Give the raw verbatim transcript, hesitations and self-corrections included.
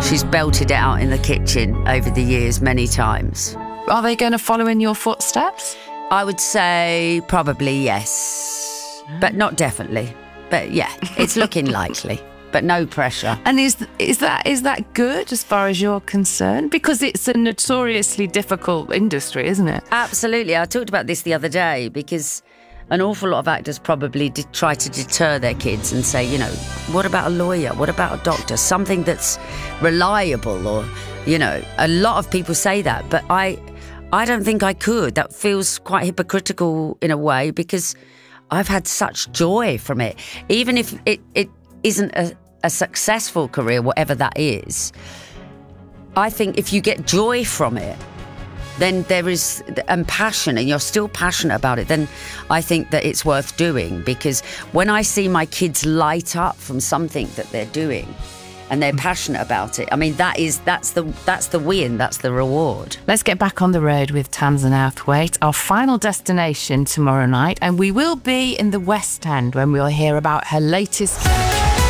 She's belted it out in the kitchen over the years many times. Are they going to follow in your footsteps? I would say probably yes, but not definitely. But yeah, it's looking likely, but no pressure. And is is that is that good as far as you're concerned? Because it's a notoriously difficult industry, isn't it? Absolutely. I talked about this the other day because an awful lot of actors probably did try to deter their kids and say, you know, what about a lawyer? What about a doctor? Something that's reliable, or, you know, a lot of people say that, but I, I don't think I could. That feels quite hypocritical in a way because I've had such joy from it. Even if it, it isn't a, a successful career, whatever that is, I think if you get joy from it, then there is, and passion, and you're still passionate about it, then I think that it's worth doing. Because when I see my kids light up from something that they're doing and they're passionate about it, I mean, that is, that's the, that's the win, that's the reward. Let's get back on the road with Tamzin Outhwaite, our final destination tomorrow night, and we will be in the West End when we'll hear about her latest